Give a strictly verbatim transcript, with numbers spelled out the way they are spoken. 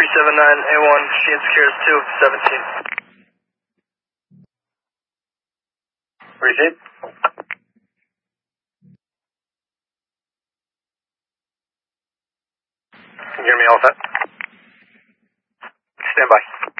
three seven nine A one, Sheen Secures two seventeen. Receive. Can you hear me all set? Stand by.